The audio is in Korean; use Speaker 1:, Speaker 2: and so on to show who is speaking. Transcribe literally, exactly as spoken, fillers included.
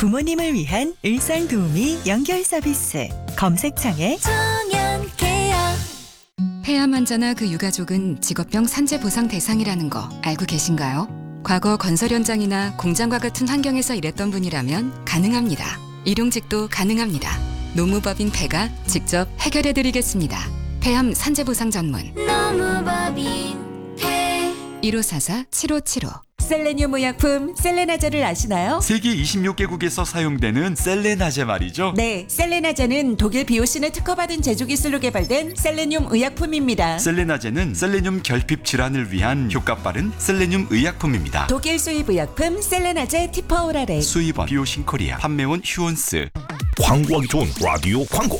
Speaker 1: 부모님을 위한 일상 도우미 연결 서비스. 검색창에
Speaker 2: 정연케어.
Speaker 3: 폐암 환자나 그 유가족은 직업병 산재 보상 대상이라는 거 알고 계신가요? 과거 건설 현장이나 공장과 같은 환경에서 일했던 분이라면 가능합니다. 일용직도 가능합니다. 노무법인 폐가 직접 해결해드리겠습니다. 폐암 산재 보상 전문
Speaker 2: 노무법인 폐.
Speaker 3: 일오사사 칠오칠오.
Speaker 4: 셀레늄 의약품 셀레나제를 아시나요?
Speaker 5: 세계 이십육 개국에서 사용되는 셀레나제 말이죠.
Speaker 4: 네, 셀레나제는 독일 비오신에 특허받은 제조 기술로 개발된 셀레늄 의약품입니다.
Speaker 5: 셀레나제는 셀레늄 결핍 질환을 위한 효과 빠른 셀레늄 의약품입니다.
Speaker 4: 독일 수입 의약품 셀레나제 티퍼오랄에
Speaker 5: 수입원 비오신 코리아, 판매원 휴온스.
Speaker 6: 광고하기 좋은 라디오 광고.